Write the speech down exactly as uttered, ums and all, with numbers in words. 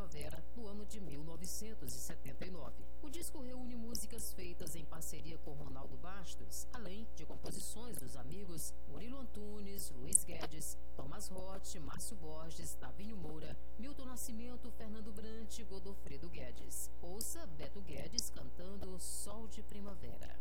Primavera, no ano de mil novecentos e setenta e nove. O disco reúne músicas feitas em parceria com Ronaldo Bastos, além de composições dos amigos Murilo Antunes, Luiz Guedes, Thomas Roth, Márcio Borges, Davinho Moura, Milton Nascimento, Fernando Brant e Godofredo Guedes. Ouça Beto Guedes cantando Sol de Primavera.